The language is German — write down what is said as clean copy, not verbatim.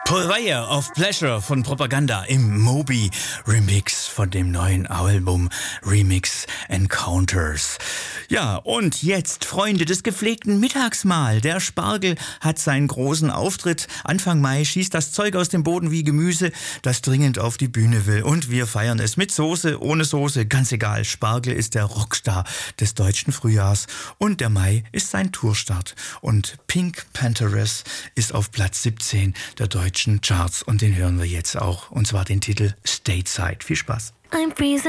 Purveyor of Pleasure von Propaganda im Moby Remix von dem neuen Album Remix Encounters. Ja, und jetzt, Freunde des gepflegten Mittagsmahl. Der Spargel hat seinen großen Auftritt. Anfang Mai schießt das Zeug aus dem Boden wie Gemüse, das dringend auf die Bühne will. Und wir feiern es mit Soße, ohne Soße, ganz egal. Spargel ist der Rockstar des deutschen Frühjahrs. Und der Mai ist sein Tourstart. Und Pink Pantheress ist auf Platz 17 der deutschen Charts. Und den hören wir jetzt auch. Und zwar den Titel Stateside. Viel Spaß. I'm freezing.